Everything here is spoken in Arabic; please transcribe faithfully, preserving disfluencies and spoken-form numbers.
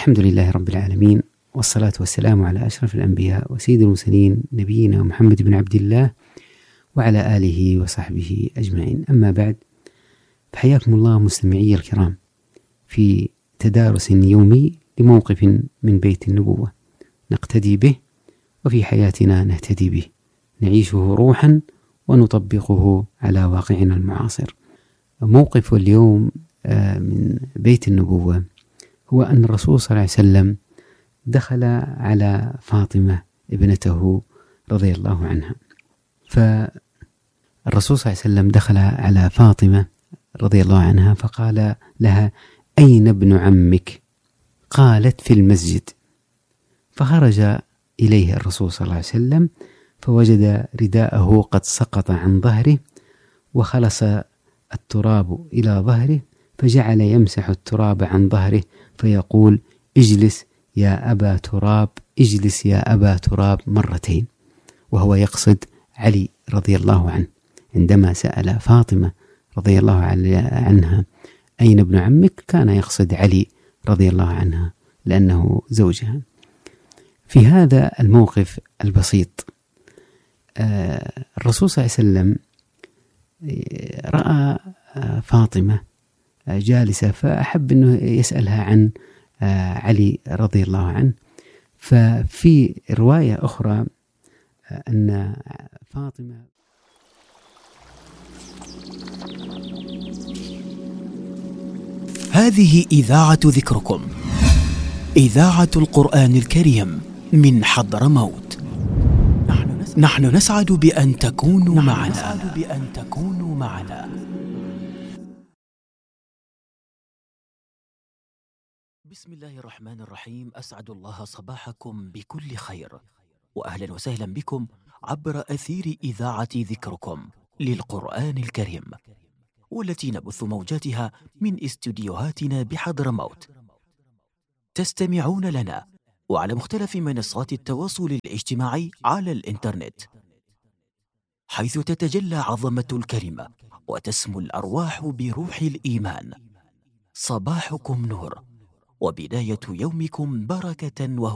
الحمد لله رب العالمين، والصلاة والسلام على أشرف الأنبياء وسيد المرسلين نبينا محمد بن عبد الله وعلى آله وصحبه أجمعين. أما بعد، فحياكم الله مستمعي الكرام في تدارس يومي لموقف من بيت النبوة نقتدي به، وفي حياتنا نهتدي به، نعيشه روحا ونطبقه على واقعنا المعاصر. موقف اليوم من بيت النبوة هو أن الرسول صلى الله عليه وسلم دخل على فاطمة ابنته رضي الله عنها. فالرسول صلى الله عليه وسلم دخل على فاطمة رضي الله عنها فقال لها: أين ابن عمك؟ قالت: في المسجد. فخرج إليه الرسول صلى الله عليه وسلم فوجد رداءه قد سقط عن ظهره وخلص التراب إلى ظهره، فجعل يمسح التراب عن ظهره فيقول: اجلس يا أبا تراب، اجلس يا أبا تراب مرتين، وهو يقصد علي رضي الله عنه. عندما سأل فاطمة رضي الله عنها أين ابن عمك، كان يقصد علي رضي الله عنها لأنه زوجها. في هذا الموقف البسيط الرسول صلى الله عليه وسلم رأى فاطمة جالسة، فأحب أنه يسألها عن علي رضي الله عنه. ففي رواية أخرى أن فاطمة هذه إذاعة ذكركم، إذاعة القرآن الكريم من حضرموت. نحن نسعد بأن تكونوا معنا. بأن تكونوا معنا. بسم الله الرحمن الرحيم. أسعد الله صباحكم بكل خير، وأهلا وسهلا بكم عبر أثير إذاعة ذكركم للقرآن الكريم، والتي نبث موجاتها من استديوهاتنا بحضرموت. تستمعون لنا وعلى مختلف منصات التواصل الاجتماعي على الإنترنت، حيث تتجلى عظمة الكلمة وتسمو الأرواح بروح الإيمان. صباحكم نور، وبداية يومكم بركة. وهو